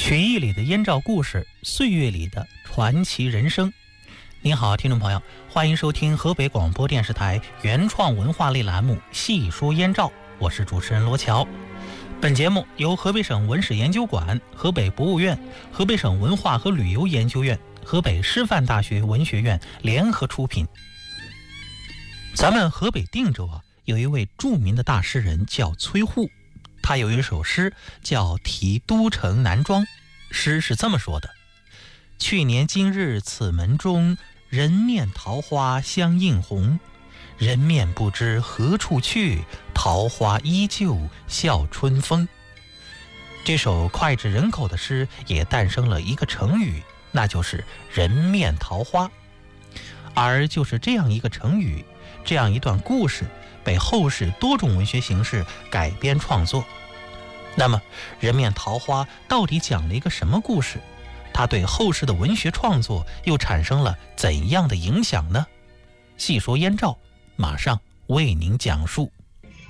曲艺里的燕赵故事，岁月里的传奇人生。您好，听众朋友，欢迎收听河北广播电视台原创文化类栏目《细说燕赵》，我是主持人罗乔。本节目由河北省文史研究馆、河北博物院、河北省文化和旅游研究院、河北师范大学文学院联合出品。咱们河北定州有一位著名的大诗人叫崔护，他有一首诗叫《题都城南庄》，诗是这么说的：去年今日此门中，人面桃花相映红。人面不知何处去，桃花依旧笑春风。这首脍炙人口的诗也诞生了一个成语，那就是人面桃花。而就是这样一个成语，这样一段故事，被后世多种文学形式改编创作。那么人面桃花到底讲了一个什么故事？它对后世的文学创作又产生了怎样的影响呢？细说燕赵，马上为您讲述。